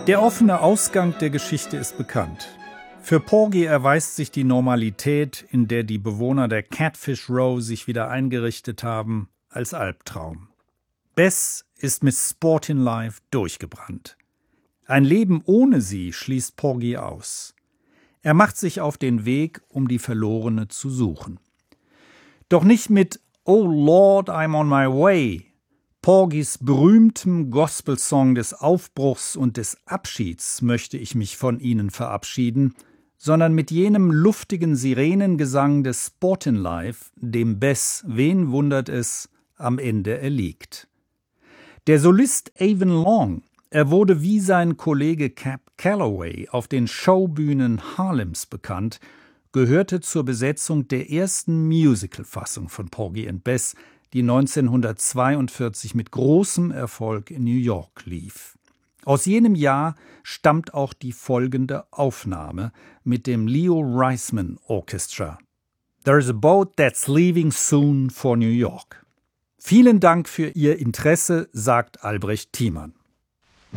Der offene Ausgang der Geschichte ist bekannt. Für Porgy erweist sich die Normalität, in der die Bewohner der Catfish Row sich wieder eingerichtet haben, als Albtraum. Bess ist mit Sportin' Life durchgebrannt. Ein Leben ohne sie schließt Porgy aus. Er macht sich auf den Weg, um die Verlorene zu suchen. Doch nicht mit Oh Lord, I'm on my way, Porgys berühmtem Gospelsong des Aufbruchs und des Abschieds, möchte ich mich von Ihnen verabschieden, sondern mit jenem luftigen Sirenengesang des Sportin' Life, dem Bess, wen wundert es, am Ende erliegt. Der Solist Avon Long, er wurde wie sein Kollege Cab Calloway auf den Showbühnen Harlems bekannt, gehörte zur Besetzung der ersten Musicalfassung von Porgy and Bess, die 1942 mit großem Erfolg in New York lief. Aus jenem Jahr stammt auch die folgende Aufnahme mit dem Leo Reisman Orchestra. There's a boat that's leaving soon for New York. Vielen Dank für Ihr Interesse, sagt Albrecht Thiemann.